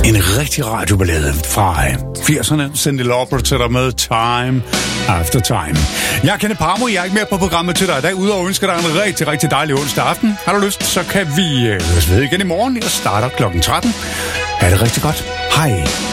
En rigtig radioballade fra 80'erne. Cyndi Lauper til dig med Time After Time. Jeg er Kenneth Parmo, jeg er ikke mere på programmet til dig i dag. Udover ønsker dig en rigtig, rigtig dejlig onsdag aften. Har du lyst, så kan vi høres ved igen i morgen. Jeg starter klokken 13. Ha' det rigtig godt. Hej.